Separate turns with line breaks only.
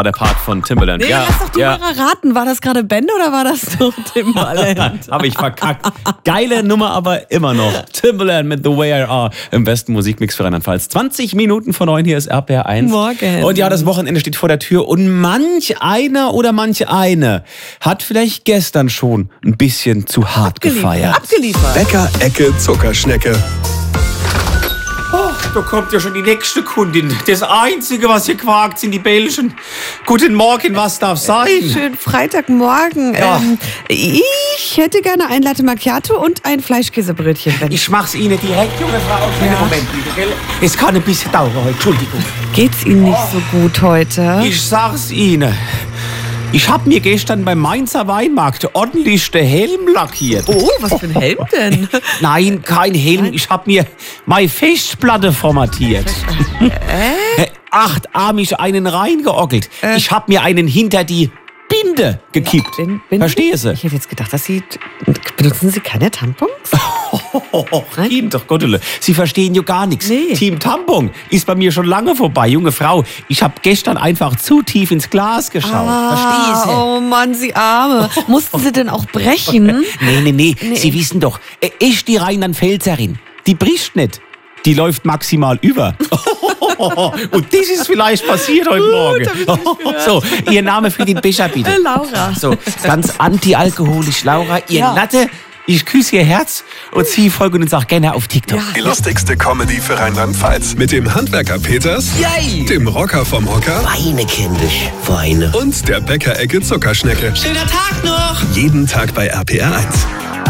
der Part von Timbaland.
Nee, lass doch die Hörer raten. War das gerade Ben oder war das so Timbaland?
Habe ich verkackt. Geile Nummer, aber immer noch. Timbaland mit The Way I Are im besten Musikmix für Rheinland-Pfalz. 20 Minuten vor 9, hier ist RPR 1.
Morgen.
Und ja, das Wochenende steht vor der Tür und manch einer oder manche eine hat vielleicht gestern schon ein bisschen zu hart gefeiert.
Abgeliefert.
Bäcker, Ecke, Zuckerschnecke.
Oh, da kommt ja schon die nächste Kundin. Das Einzige, was hier quakt, sind die Bällchen. Guten Morgen, was darf sein?
Schönen Freitagmorgen.
Ja.
Ich hätte gerne ein Latte Macchiato und ein Fleischkäsebrötchen. Ben.
Ich mach's Ihnen direkt, junge Frau. Kleinen Moment bitte, gell? Es kann ein bisschen dauern heute, Entschuldigung.
Geht's Ihnen nicht so gut heute?
Ich sag's Ihnen. Ich hab mir gestern beim Mainzer Weinmarkt ordentlich den Helm lackiert.
Oh, was für ein Helm denn?
Nein, kein Helm. Ich hab mir meine Festplatte formatiert. Achtarmig einen reingeockelt. Ich hab mir einen hinter die Binde gekippt. Verstehen Sie?
Ich hätte jetzt gedacht, dass Sie... Benutzen Sie keine Tampons?
Kind, Gottele. Sie verstehen ja gar nichts.
Nee.
Team Tampon ist bei mir schon lange vorbei. Junge Frau, ich habe gestern einfach zu tief ins Glas geschaut. Verstehen Sie?
Oh Mann, Sie Arme. Mussten Sie denn auch brechen?
Nee. Sie wissen doch, ich die Rheinland-Pfälzerin, die bricht nicht. Die läuft maximal über. Und das ist vielleicht passiert heute Morgen. So, Ihr Name für den Becher bitte.
Laura.
So, ganz antialkoholisch, Laura. Ihr Latte, ich küsse Ihr Herz und Sie folgen uns auch gerne auf TikTok.
Ja.
Die lustigste Comedy für Rheinland-Pfalz. Mit dem Handwerker Peters,
Yay!
dem Rocker vom Hocker
Weine, kindisch, Weine.
und der Bäcker, Ecke, Zuckerschnecke.
Schöner Tag noch!
Jeden Tag bei RPR 1.